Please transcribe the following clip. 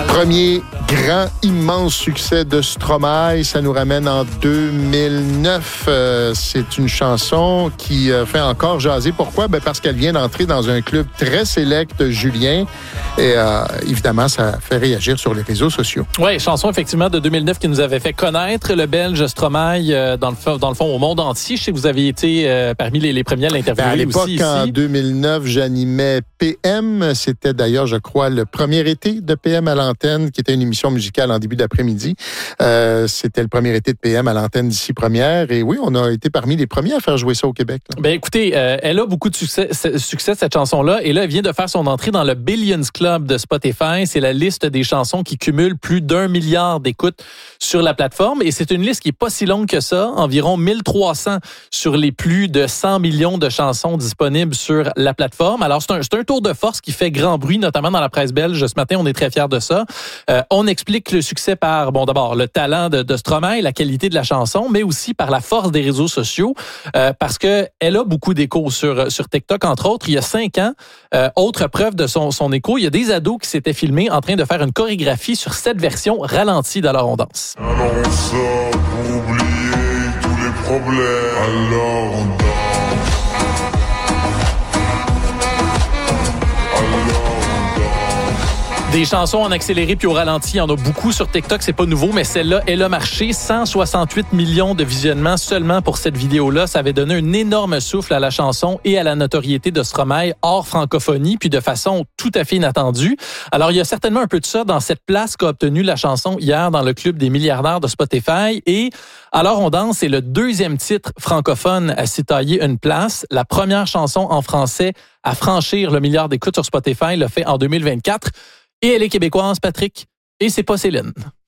Premier grand, immense succès de Stromae, ça nous ramène en 2009. C'est une chanson qui fait encore jaser. Pourquoi? Parce qu'elle vient d'entrer dans un club très sélect, Julien. Et évidemment, ça fait réagir sur les réseaux sociaux. Oui, chanson effectivement de 2009 qui nous avait fait connaître le Belge Stromae dans le fond au monde entier. Je sais que vous aviez été parmi les premiers à l'interviewer à l'époque, aussi. En 2009, j'animais PM. C'était d'ailleurs, je crois, le premier été de PM à l'antenne, qui était une émission musicale en début d'après-midi. C'était le premier été de PM à l'antenne d'ici Première. Et oui, on a été parmi les premiers à faire jouer ça au Québec. Là. Ben écoutez, elle a beaucoup de succès cette chanson-là. Et là, elle vient de faire son entrée dans le Billions Club de Spotify. C'est la liste des chansons qui cumulent plus d'1 milliard d'écoutes sur la plateforme. Et c'est une liste qui est pas si longue que ça. Environ 1300 sur les plus de 100 millions de chansons disponibles sur la plateforme. Alors, c'est un tour de force qui fait grand bruit, notamment dans la presse belge. Ce matin, on est très fiers de ça. On explique le succès par, d'abord, le talent de Stromae, la qualité de la chanson, mais aussi par la force des réseaux sociaux, parce que elle a beaucoup d'écho sur TikTok, entre autres. Il y a 5 ans, autre preuve de son écho, il y a des ados qui s'étaient filmés en train de faire une chorégraphie sur cette version ralentie d'Alors on danse. Alors on sort pour oublier tous les problèmes. Alors on danse. Des chansons en accéléré puis au ralenti, il y en a beaucoup sur TikTok, c'est pas nouveau, mais celle-là, elle a marché. 168 millions de visionnements seulement pour cette vidéo-là. Ça avait donné un énorme souffle à la chanson et à la notoriété de Stromae hors francophonie, puis de façon tout à fait inattendue. Alors, il y a certainement un peu de ça dans cette place qu'a obtenue la chanson hier dans le club des milliardaires de Spotify. Et Alors on danse, c'est le deuxième titre francophone à s'y tailler une place. La première chanson en français à franchir le milliard d'écoutes sur Spotify l'a fait en 2024. Et elle est québécoise, Patrick, et c'est pas Céline.